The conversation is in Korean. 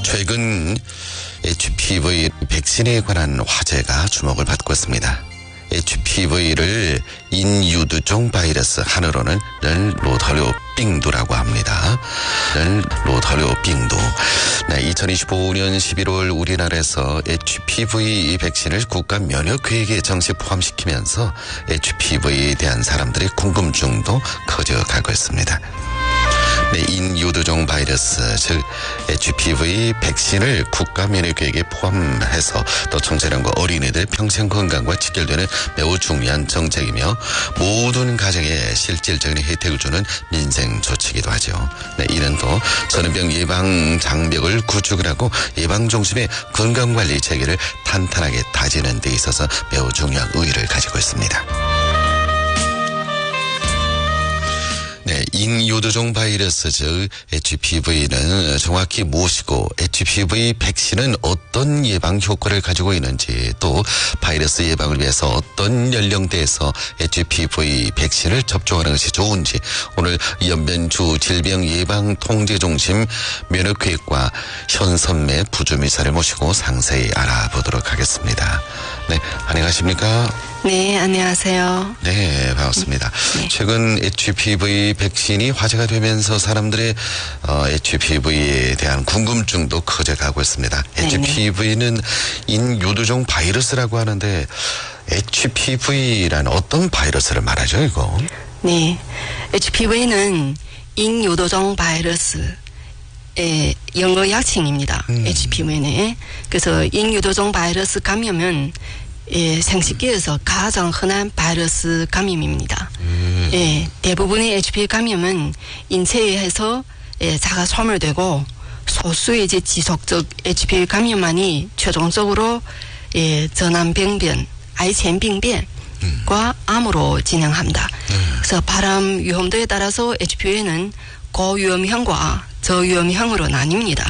최근 HPV 백신에 관한 화제가 주목을 받고 있습니다. HPV를 인유두종 바이러스, 한어로는 로털료빙두라고 합니다. 로털료빙두. 2025년 11월 우리나라에서 HPV 백신을 국가 면역 계획에 정식 포함시키면서 HPV에 대한 사람들의 궁금증도 커져가고 있습니다. 인유두종 바이러스, 즉 HPV 백신을 국가 면역 계획에 포함해서 또 청소년과 어린이들 평생 건강과 직결되는 매우 중요한 정책이며 모든 가정에 실질적인 혜택을 주는 민생 조치이기도 하죠. 이는 또 전염병 예방 장벽을 구축을 하고 예방 중심의 건강관리 체계를 탄탄하게 다지는 데 있어서 매우 중요한 의의를 가지고 있습니다. 인유두종 바이러스, 즉 HPV는 정확히 무엇이고 HPV 백신은 어떤 예방 효과를 가지고 있는지, 또 바이러스 예방을 위해서 어떤 연령대에서 HPV 백신을 접종하는 것이 좋은지 오늘 연변주 질병예방통제중심 면역계획과 현선매 부주미사를 모시고 상세히 알아보도록 하겠습니다. 네, 안녕하십니까? 네, 안녕하세요. 네, 반갑습니다. 네. 최근 HPV 백신이 화제가 되면서 사람들의 HPV에 대한 궁금증도 커져가고 있습니다. 네네. HPV는 인유두종 바이러스라고 하는데 HPV란 어떤 바이러스를 말하죠, 이거? 네, HPV는 인유두종 바이러스의 영어 약칭입니다. HPV는. 그래서 인유두종 바이러스 감염은 생식기에서 가장 흔한 바이러스 감염입니다. 대부분의 HPV 감염은 인체에 의해서 자가 소멸되고 소수의 지속적 HPV 감염만이 최종적으로 전암병변, 아이젠병변과 암으로 진행합니다. 그래서 발암 위험도에 따라서 HPV는 고위험형과 저위험형으로 나뉩니다.